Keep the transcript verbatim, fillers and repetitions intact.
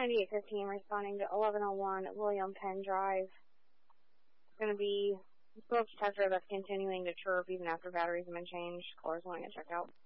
ninety-eight fifteen responding to eleven oh one William Penn Drive. It's going to be a smoke detector that's continuing to chirp even after batteries have been changed. Callers wanting to check out.